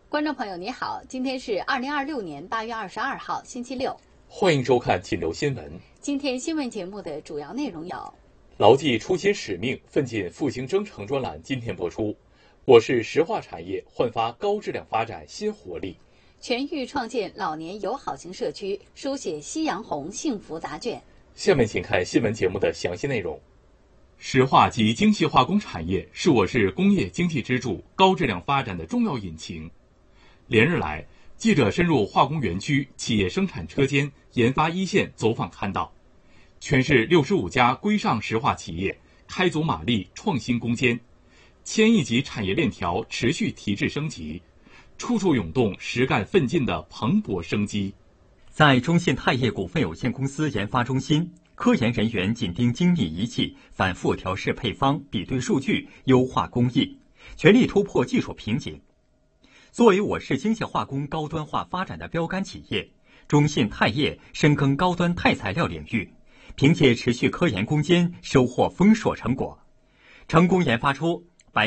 观众朋友你好，今天是2026年8月22号，星期六。 欢迎收看锦流新闻。 今天新闻节目的主要内容有： 牢记初心使命，奋进复兴征程专栏今天播出。我市石化产业焕发高质量发展新活力。 全域创建老年友好型社区，书写夕阳红幸福答卷。 下面请看新闻节目的详细内容。石化及精细化工产业是我市工业经济支柱、高质量发展的重要引擎。连日来，记者深入化工园区、企业生产车间、研发一线走访看到，全市65家规上石化企业开足马力创新攻坚，1000亿级产业链条持续提质升级，处处涌动实干奋进的蓬勃生机。 在中信泰业股份有限公司研发中心，科研人员紧盯精密仪器，反复调试配方，比对数据，优化工艺，全力突破技术瓶颈。作为我市精细化工高端化发展的标杆企业，中信泰业深耕高端钛材料领域，凭借持续科研攻坚，收获丰硕成果，成功研发出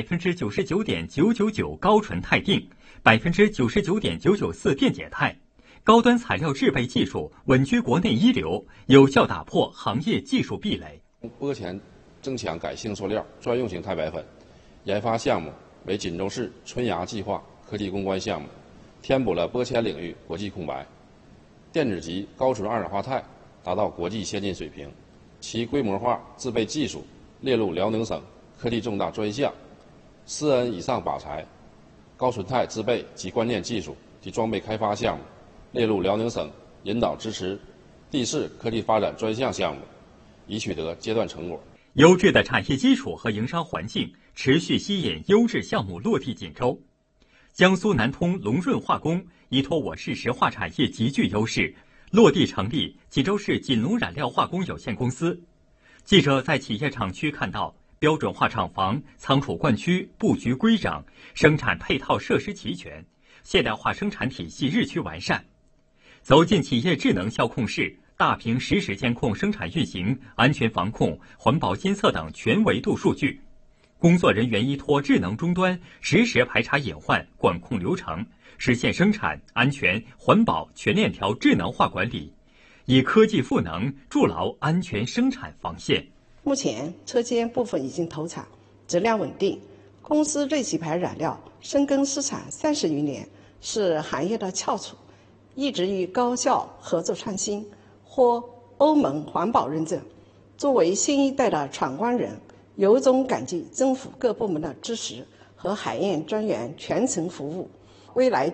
99.999%高纯钛锭、99.994%电解钛，高端材料制备技术稳居国内一流，有效打破行业技术壁垒。 铂钳增强改性塑料专用型钛白粉研发项目为锦州市春芽计划科技攻关项目，填补了铂钽领域国际空白。电子级高纯二氧化钛达到国际先进水平，其规模化制备技术列入辽宁省科技重大专项，4N 以上靶材、高纯钛制备及关键技术及装备开发项目列入辽宁省引导支持地市科技发展专项项目，已取得阶段成果。 优质的产业基础和营商环境持续吸引优质项目落地锦州。江苏南通龙润化工依托我市石化产业极具优势，落地成立锦州市锦龙染料化工有限公司。记者在企业厂区看到标准化厂房、仓储灌区布局规整，生产配套设施齐全，现代化生产体系日趋完善。走进企业智能销控室，大屏实时监控生产运行、安全防控、环保监测等全维度数据。工作人员依托智能终端，实时排查隐患，管控流程，实现生产安全、环保全链条智能化管理，以科技赋能，筑牢安全生产防线。 目前车间部分已经投产，质量稳定。公司锐洗牌染料深耕市场30余年，是行业的翘楚，一直与高校合作创新，获欧盟环保认证。作为新一代的闯关人，由衷感激政府各部门的支持和海燕专员全程服务。未来